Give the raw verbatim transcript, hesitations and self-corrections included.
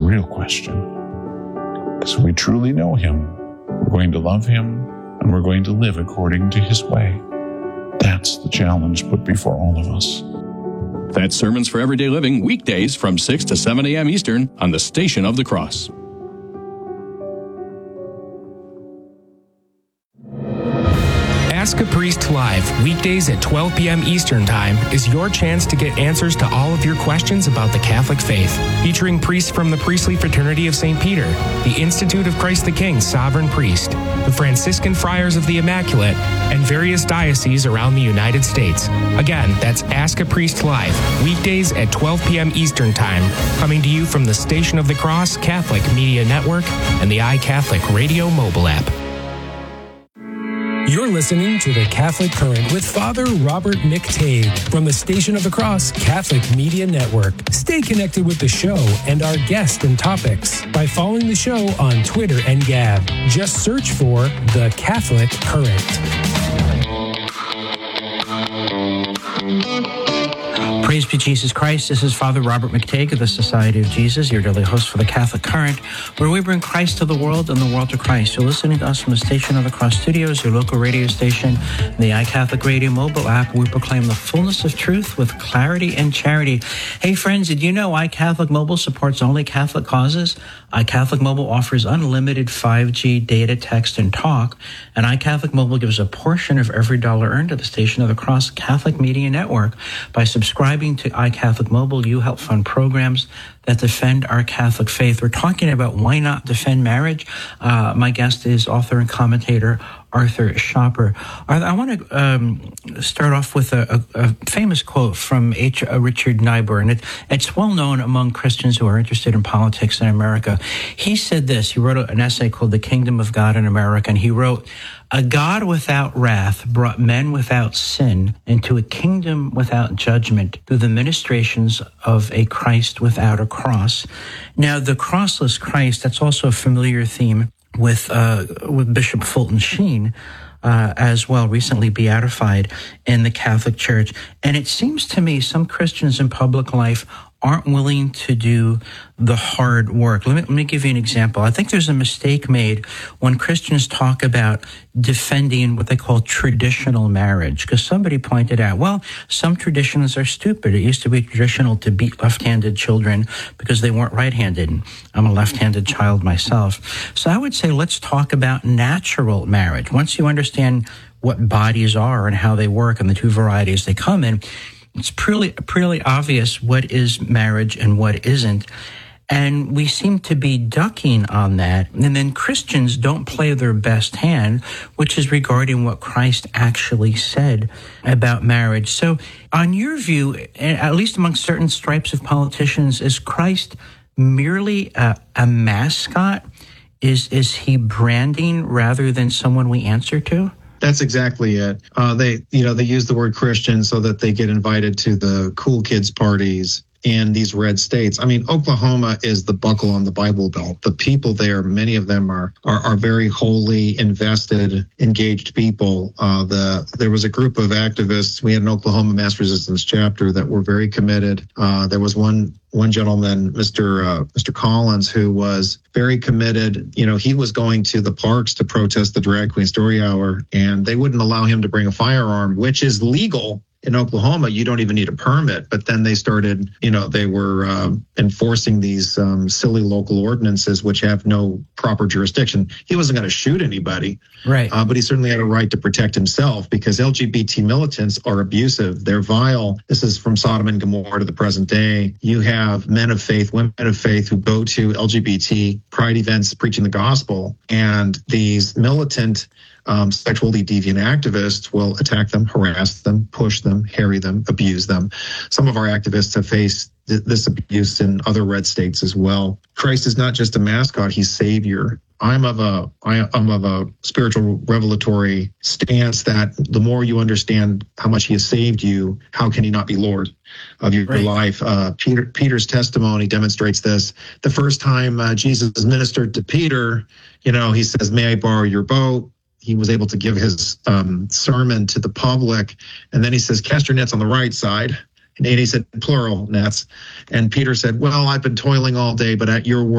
real question. Because if we truly know him, we're going to love him and we're going to live according to his way. That's the challenge put before all of us. That's Sermons for Everyday Living, weekdays from six to seven a.m. Eastern on the Station of the Cross. Ask a Priest Live, weekdays at twelve p.m. Eastern Time, is your chance to get answers to all of your questions about the Catholic faith. Featuring priests from the Priestly Fraternity of Saint Peter, the Institute of Christ the King Sovereign Priest, the Franciscan Friars of the Immaculate, and various dioceses around the United States. Again, that's Ask a Priest Live, weekdays at twelve p.m. Eastern Time, coming to you from the Station of the Cross Catholic Media Network and the iCatholic Radio mobile app. You're listening to The Catholic Current with Father Robert McTague from the Station of the Cross Catholic Media Network. Stay connected with the show and our guests and topics by following the show on Twitter and Gab. Just search for The Catholic Current. Praise be Jesus Christ. This is Father Robert McTague of the Society of Jesus, your daily host for the Catholic Current, where we bring Christ to the world and the world to Christ. You're listening to us from the Station of the Cross Studios, your local radio station, and the iCatholic Radio mobile app. We proclaim the fullness of truth with clarity and charity. Hey, friends, did you know iCatholic Mobile supports only Catholic causes? iCatholic Mobile offers unlimited five G data, text, and talk, and iCatholic Mobile gives a portion of every dollar earned to the Station of the Cross Catholic Media Network. By subscribing to iCatholic Mobile, you help fund programs that defend our Catholic faith. We're talking about why not defend marriage. Uh, my guest is author and commentator Arthur Schapper. I want to um, start off with a, a, a famous quote from H. Uh, Richard Niebuhr, and it, it's well known among Christians who are interested in politics in America. He said this. He wrote an essay called The Kingdom of God in America, and he wrote, "A God without wrath brought men without sin into a kingdom without judgment through the ministrations of a Christ without a cross." Now, the crossless Christ, that's also a familiar theme with uh, with Bishop Fulton Sheen, uh, as well, recently beatified in the Catholic Church. And it seems to me some Christians in public life aren't willing to do the hard work. Let me, let me give you an example. I think there's a mistake made when Christians talk about defending what they call traditional marriage, because somebody pointed out, well, some traditions are stupid. It used to be traditional to beat left-handed children because they weren't right-handed. I'm a left-handed child myself. So I would say let's talk about natural marriage. Once you understand what bodies are and how they work and the two varieties they come in, it's pretty, pretty obvious what is marriage and what isn't. And we seem to be ducking on that. And then Christians don't play their best hand, which is regarding what Christ actually said about marriage. So on your view, at least among certain stripes of politicians, is Christ merely a, a mascot? Is, is he branding rather than someone we answer to? That's exactly it. Uh, they, you know, they use the word Christian so that they get invited to the cool kids parties in these red states. I mean, Oklahoma is the buckle on the Bible Belt. The people there, many of them are are, are very wholly invested, engaged people. Uh, the there was a group of activists. We had an Oklahoma Mass Resistance chapter that were very committed. Uh, there was one one gentleman, Mister Uh, Mister Collins, who was very committed. You know, he was going to the parks to protest the Drag Queen Story Hour, and they wouldn't allow him to bring a firearm, which is legal. In Oklahoma, you don't even need a permit. But then they started, you know, they were uh, enforcing these um, silly local ordinances, which have no proper jurisdiction. He wasn't going to shoot anybody, right? Uh, but he certainly had a right to protect himself, because L G B T militants are abusive. They're vile. This is from Sodom and Gomorrah to the present day. You have men of faith, women of faith who go to L G B T pride events preaching the gospel, and these militant Um, sexually deviant activists will attack them, harass them, push them, harry them, abuse them. Some of our activists have faced th- this abuse in other red states as well. Christ is not just a mascot, he's Savior. I'm of a I, I'm of a spiritual revelatory stance that the more you understand how much he has saved you, how can he not be Lord of your right. life? Uh, Peter Peter's testimony demonstrates this. The first time uh, Jesus ministered to Peter, you know, he says, "May I borrow your boat?" He was able to give his um, sermon to the public. And then he says, "Cast your nets on the right side." And he said, plural nets. And Peter said, "Well, I've been toiling all day, but at your word,